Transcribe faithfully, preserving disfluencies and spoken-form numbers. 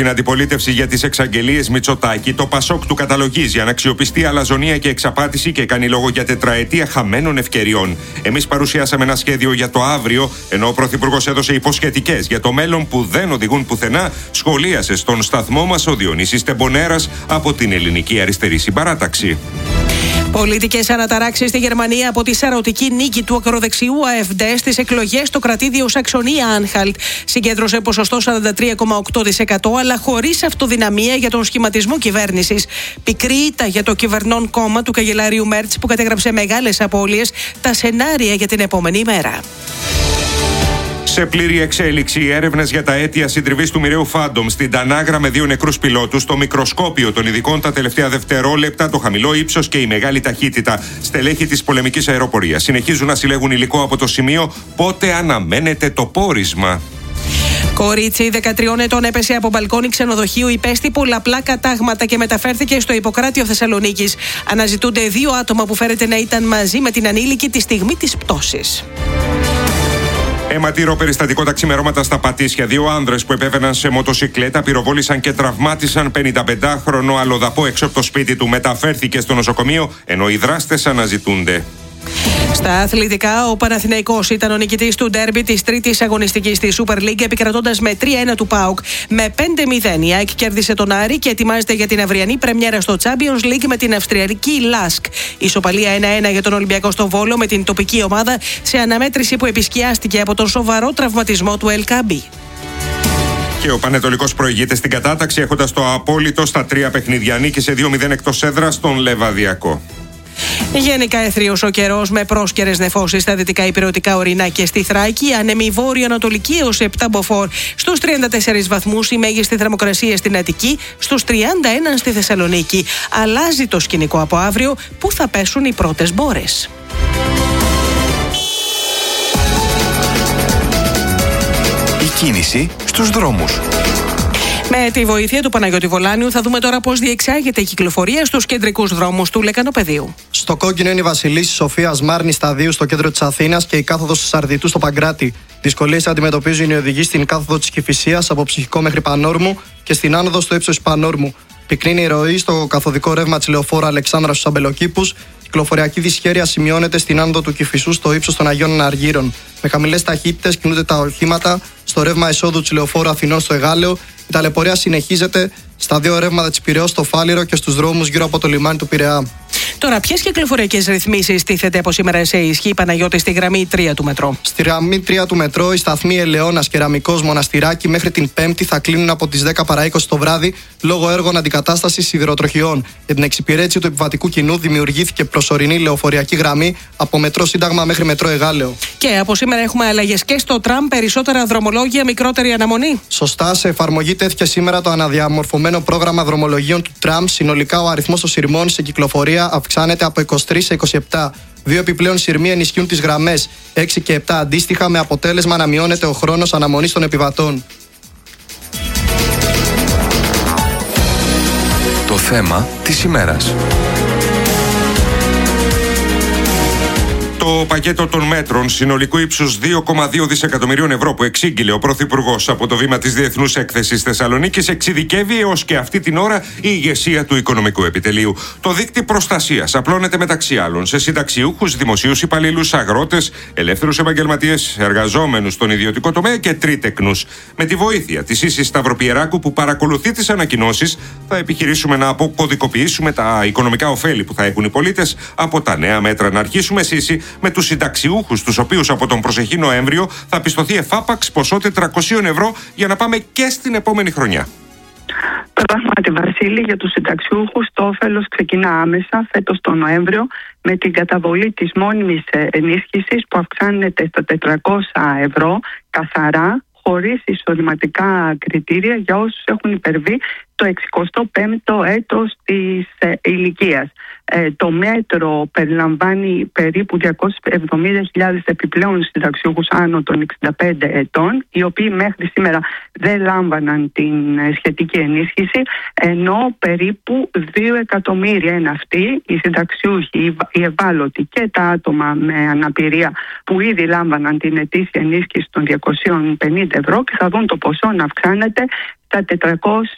στην αντιπολίτευση για τις εξαγγελίες Μητσοτάκη, το Πασόκ του καταλογίζει αναξιοπιστία, αλαζονία και εξαπάτηση και κάνει λόγο για τετραετία χαμένων ευκαιριών. Εμείς παρουσιάσαμε ένα σχέδιο για το αύριο, ενώ ο Πρωθυπουργός έδωσε υποσχετικές για το μέλλον που δεν οδηγούν πουθενά, σχολίασε στον σταθμό μας ο Διονύσης Τεμπονέρας από την Ελληνική Αριστερή Συμπαράταξη. Πολιτικές αναταράξεις στη Γερμανία από τη σαρωτική νίκη του ακροδεξιού AfD στις εκλογές στο κρατήδιο Σαξονία-Άνχαλτ. Συγκέντρωσε ποσοστό σαράντα τρία κόμμα οκτώ τοις εκατό, αλλά χωρίς αυτοδυναμία για τον σχηματισμό κυβέρνησης. Πικρή ήττα για το κυβερνών κόμμα του καγκελάριου Μέρτς, που κατέγραψε μεγάλες απώλειες, τα σενάρια για την επόμενη ημέρα. Σε πλήρη εξέλιξη, οι έρευνες για τα αίτια συντριβής του μοιραίου Phantom στην Τανάγρα με δύο νεκρούς πιλότους, το μικροσκόπιο των ειδικών, τα τελευταία δευτερόλεπτα, το χαμηλό ύψος και η μεγάλη ταχύτητα. Στελέχη της πολεμικής αεροπορίας συνεχίζουν να συλλέγουν υλικό από το σημείο. Πότε αναμένεται το πόρισμα? Κορίτσι δεκατριών ετών έπεσε από μπαλκόνι ξενοδοχείου, υπέστη πολλαπλά κατάγματα και μεταφέρθηκε στο Ιπποκράτιο Θεσσαλονίκης. Αναζητούνται δύο άτομα που φέρεται να ήταν μαζί με την ανήλικη τη στιγμή της πτώσης. Αιματήρο περιστατικό τα ξημερώματα στα Πατήσια. Δύο άνδρες που επέβαιναν σε μοτοσικλέτα πυροβόλησαν και τραυμάτισαν πενηνταπεντάχρονο αλλοδαπό έξω από το σπίτι του. Μεταφέρθηκε στο νοσοκομείο, ενώ οι δράστες αναζητούνται. Στα αθλητικά, ο Παναθηναϊκός ήταν ο νικητής του ντέρμπι της τρίτης αγωνιστικής της Super League, επικρατώντας με τρία ένα του ΠΑΟΚ. Με πέντε μηδέν η ΑΕΚ κέρδισε τον Άρη και ετοιμάζεται για την αυριανή πρεμιέρα στο Champions League με την αυστριακή Λάσκ. Ισοπαλία ένα ένα για τον Ολυμπιακό στο Βόλο με την τοπική ομάδα, σε αναμέτρηση που επισκιάστηκε από τον σοβαρό τραυματισμό του Ελκαμπή. Και ο Πανετολικός προηγείται στην κατάταξη, έχοντας το απόλυτο στα τρία παιχνίδια. Νίκησε δύο μηδέν εκτός έδρας στον Λεβαδιακό. Γενικά αιθρίος ο καιρός με πρόσκαιρες νεφώσεις στα δυτικά υπηρετικά ορεινά και στη Θράκη, άνεμη βόρειο-ανατολική έως επτά μποφόρ στους τριάντα τέσσερις βαθμούς, η μέγιστη θερμοκρασία στην Αττική, στους τριάντα ένα στη Θεσσαλονίκη. Αλλάζει το σκηνικό από αύριο, που θα πέσουν οι πρώτες μπόρες. Η κίνηση στους δρόμους. Με τη βοήθεια του Παναγιώτη Βολάνιου θα δούμε τώρα πώς διεξάγεται η κυκλοφορία στους κεντρικούς δρόμους του Λεκανοπεδίου. Στο κόκκινο είναι η Βασιλίσσης Σοφίας Μάρνης Σταδίου στο κέντρο της Αθήνας και η κάθοδος του Σαρδιτού στο Παγκράτη. Δυσκολίες αντιμετωπίζουν οι οδηγοί στην κάθοδο της Κηφισίας από Ψυχικό μέχρι Πανόρμου και στην άνοδο στο ύψος Πανόρμου. Πυκνή η ροή στο καθοδικό ρεύμα της λεωφόρου Αλεξάνδρα στους Αμπελοκήπους. Κυκλοφοριακή δυσχέρεια σημειώνεται στην άνοδο του Κηφισού στο ύψος των Αγίων Αργύρων. Με χαμηλές ταχύτητες κινούνται τα οχήματα στο ρεύμα εισόδου της λεωφόρου Αθηνών στο Εγάλεο. Η ταλαιπωρία συνεχίζεται στα δύο ρεύματα της Πειραιώς στο Φάληρο και στους δρόμους γύρω από το λιμάνι του Πειραιά. Τώρα, ποιες κυκλοφοριακές ρυθμίσεις τίθεται από σήμερα σε ισχύ, Παναγιώτη, στη γραμμή τρία του μετρό? Στη γραμμή τρία του μετρό, οι σταθμοί Ελαιώνας, Κεραμικός, Μοναστηράκι μέχρι την Πέμπτη θα κλείνουν από τις δέκα παρά είκοσι το βράδυ λόγω έργων αντικατάστασης σιδηροτροχιών. Για την εξυπηρέτηση του επιβατικού κοινού δημιουργήθηκε προσωρινή λεωφοριακή γραμμή από μετρό Σύνταγμα μέχρι μετρό Εγάλεο. Και από σήμερα έχουμε αλλαγές και στο τραμ, περισσότερα δρομολόγια, μικρότερη αναμονή. Σωστά, σε εφαρμογή τέθηκε σήμερα το αναδιαμορφωμένο πρόγραμμα δρομολογίων του τραμ. Συνολικά, ο αριθμός των σειρμών σε κυκλοφορία αυξάνεται από είκοσι τρία σε είκοσι επτά. Δύο επιπλέον σειρμοί ενισχύουν τις γραμμές έξι και επτά αντίστοιχα, με αποτέλεσμα να μειώνεται ο χρόνος αναμονής των επιβατών. Το θέμα της ημέρας. Το πακέτο των μέτρων συνολικού ύψους δύο κόμμα δύο δισεκατομμυρίων ευρώ που εξήγηλε ο Πρωθυπουργός από το βήμα της Διεθνούς Έκθεσης Θεσσαλονίκης εξειδικεύει έως και αυτή την ώρα η ηγεσία του Οικονομικού Επιτελείου. Το δίκτυ προστασίας απλώνεται μεταξύ άλλων σε συνταξιούχους, δημοσίους υπαλλήλους, αγρότες, ελεύθερους επαγγελματίες, εργαζόμενους στον ιδιωτικό τομέα και τρίτεκνους. Με τη βοήθεια της Ίσης Σταυροπιεράκου που παρακολουθεί τις ανακοινώσεις, θα επιχειρήσουμε να αποκωδικοποιήσουμε τα οικονομικά ωφέλη που θα έχουν οι πολίτες από τα νέα μέτρα. Να αρχίσουμε, Σύση, με τους συνταξιούχους, τους οποίους από τον προσεχή Νοέμβριο θα πιστωθεί εφάπαξ ποσό τετρακόσια ευρώ για να πάμε και στην επόμενη χρονιά. Πράγματι, Βασίλη, για τους συνταξιούχους το όφελος ξεκινά άμεσα φέτος τον Νοέμβριο με την καταβολή της μόνιμης ενίσχυσης που αυξάνεται στα τετρακόσια ευρώ καθαρά, χωρίς εισοδηματικά κριτήρια για όσους έχουν υπερβεί το εξηκοστό πέμπτο έτος της ε, ηλικίας. Ε, το μέτρο περιλαμβάνει περίπου διακόσιες εβδομήντα χιλιάδες επιπλέον συνταξιούχους άνω των εξήντα πέντε ετών, οι οποίοι μέχρι σήμερα δεν λάμβαναν την ε, σχετική ενίσχυση, ενώ περίπου δύο εκατομμύρια είναι αυτοί οι συνταξιούχοι, οι, οι ευάλωτοι και τα άτομα με αναπηρία που ήδη λάμβαναν την ετήσια ενίσχυση των διακόσια πενήντα ευρώ και θα δουν το ποσό να αυξάνεται στα τετρακόσια